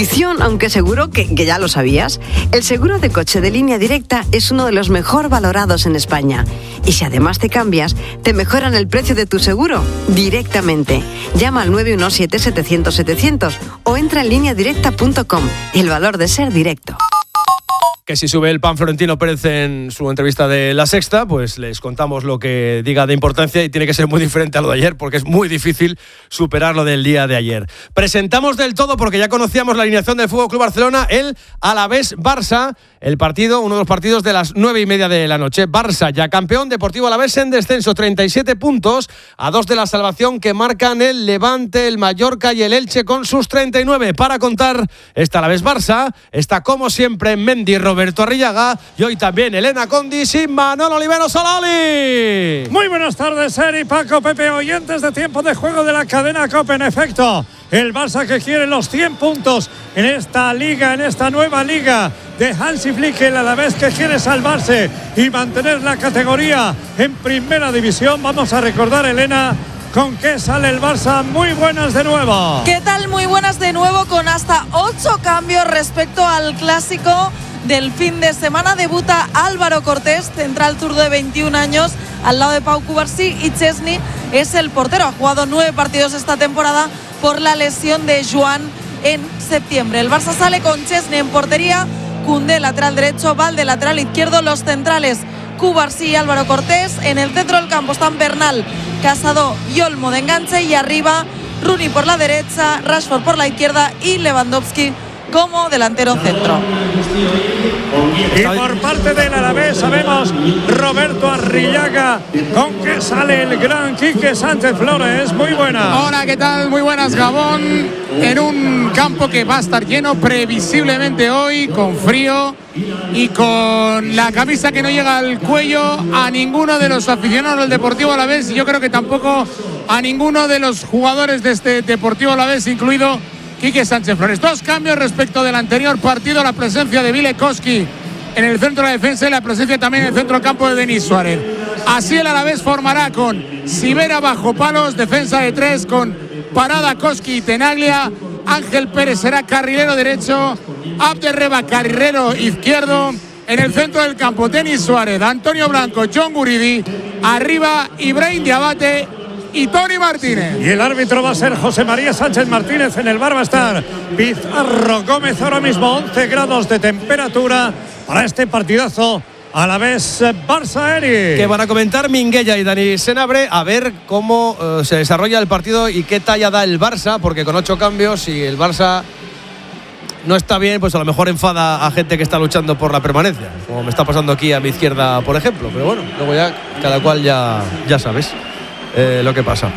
repetición, aunque seguro que ya lo sabías. El seguro de coche de Línea Directa es uno de los mejor valorados en España. Y si además te cambias, te mejoran el precio de tu seguro directamente. Llama al 917-700-700 o entra en lineadirecta.com. El valor de ser directo. Que si sube el pan Florentino Pérez en su entrevista de La Sexta, pues les contamos lo que diga de importancia y tiene que ser muy diferente a lo de ayer porque es muy difícil superar lo del día de ayer. Presentamos del todo, porque ya conocíamos la alineación del Fútbol Club Barcelona, el Alavés-Barça, el partido, uno de los partidos de las 9:30 de la noche. Barça ya campeón, Deportivo Alavés en descenso, 37 puntos, a 2 de la salvación que marcan el Levante, el Mallorca y el Elche con sus 39. Para contar esta Alavés-Barça está como siempre Mendy, Roberto Arrillaga y hoy también Elena Condis y Manolo Olivero Solali. Muy buenas tardes, Eri, Paco, Pepe, oyentes de Tiempo de Juego de la cadena COPE. En efecto, el Barça que quiere los 100 puntos en esta liga, en esta nueva liga de Hansi Flick, el Alavés que quiere salvarse y mantener la categoría en primera división. Vamos a recordar, Elena, ¿con qué sale el Barça? Muy buenas de nuevo. ¿Qué tal? Muy buenas de nuevo, con hasta 8 cambios respecto al clásico del fin de semana. Debuta Álvaro Cortés, central zurdo de 21 años, al lado de Pau Cubarsí, y Chesney es el portero. Ha jugado 9 partidos esta temporada por la lesión de Joan en septiembre. El Barça sale con Chesney en portería, Koundé lateral derecho, Valde lateral izquierdo, los centrales Cubarsí y Álvaro Cortés. En el centro del campo están Bernal, Casado y Olmo de enganche, y arriba Rooney por la derecha, Rashford por la izquierda y Lewandowski como delantero centro. Y por parte del Alavés sabemos Roberto Arrillaga, con que sale el gran Quique Sánchez Flores. Muy buena. Hola, ¿qué tal? Muy buenas, Gabón. En un campo que va a estar lleno previsiblemente hoy, con frío y con la camisa que no llega al cuello a ninguno de los aficionados del Deportivo Alavés, y yo creo que tampoco a ninguno de los jugadores de este Deportivo Alavés, incluido Quique Sánchez Flores. 2 cambios respecto del anterior partido: la presencia de Vilekowski en el centro de la defensa y la presencia también en el centro del campo de Denis Suárez. Así el Alavés formará con Sivera bajo palos, defensa de 3 con Parada, Koski y Tenaglia. Ángel Pérez será carrilero derecho, Abderreba carrilero izquierdo. En el centro del campo Denis Suárez, Antonio Blanco, John Guridi. Arriba Ibrahim Diabate y Toni Martínez. Y el árbitro va a ser José María Sánchez Martínez. En el bar va a estar Pizarro Gómez. Ahora mismo 11 grados de temperatura para este partidazo Alavés Barça, Eri. Que van a comentar Minguella y Dani Senabre, a ver cómo se desarrolla el partido y qué talla da el Barça, porque con 8 cambios, si el Barça no está bien, pues a lo mejor enfada a gente que está luchando por la permanencia, como me está pasando aquí a mi izquierda, por ejemplo. Pero bueno, luego ya cada cual ya sabes lo que pasa.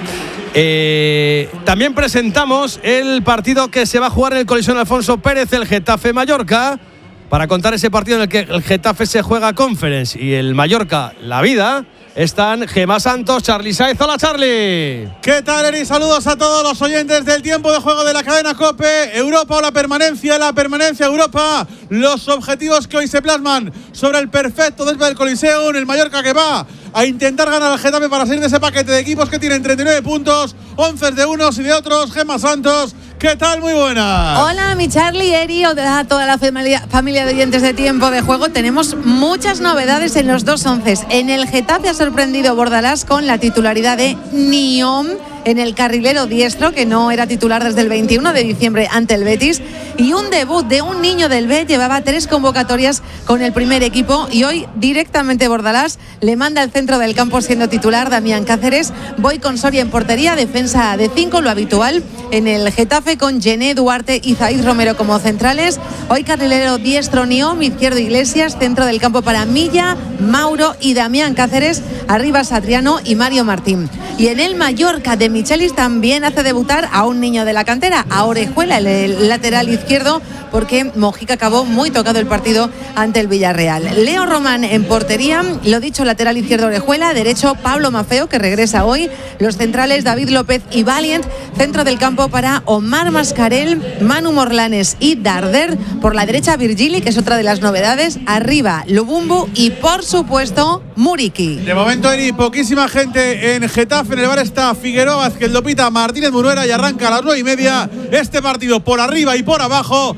También presentamos el partido que se va a jugar en el Coliseo Alfonso Pérez, el Getafe Mallorca, para contar ese partido en el que el Getafe se juega Conference y el Mallorca la vida. Están Gemma Santos, Charly Sáez. Hola, Charly. ¿Qué tal, Eri? Saludos a todos los oyentes del Tiempo de Juego de la cadena COPE. Europa o la permanencia Europa. Los objetivos que hoy se plasman sobre el perfecto desde del Coliseo. El Mallorca que va a intentar ganar al Getafe para salir de ese paquete de equipos que tienen 39 puntos, 11 de unos y de otros. Gemma Santos, ¿qué tal? Muy buenas. Hola, mi Charly, Eri, a toda la familia de oyentes de Tiempo de Juego. Tenemos muchas novedades en los 2 onces. En el Getafe ha sorprendido Bordalás con la titularidad de Niom en el carrilero diestro, que no era titular desde el 21 de diciembre ante el Betis, y un debut de un niño del B. Llevaba 3 convocatorias con el primer equipo y hoy directamente Bordalás le manda al centro del campo siendo titular Damián Cáceres. Voy con Soria en portería, defensa de 5, lo habitual en el Getafe, con Gené, Duarte y Zaid Romero como centrales. Hoy carrilero diestro Niom, izquierdo Iglesias, centro del campo para Milla, Mauro y Damián Cáceres, arriba Satriano y Mario Martín. Y en el Mallorca de Michelis también hace debutar a un niño de la cantera, a Orejuela, el lateral izquierdo, porque Mojica acabó muy tocado el partido ante el Villarreal. Leo Román en portería, lo dicho, lateral izquierdo Orejuela, derecho Pablo Maffeo, que regresa hoy, los centrales David López y Valiant, centro del campo para Omar Mascarell, Manu Morlanes y Darder, por la derecha Virgili, que es otra de las novedades, arriba Lubumbu y por supuesto Muriqui. De momento, Eri, poquísima gente en Getafe. En el bar está Figueroa, Azqueldopita, Martínez Munuera, y arranca a las 9:30 este partido por arriba y por abajo.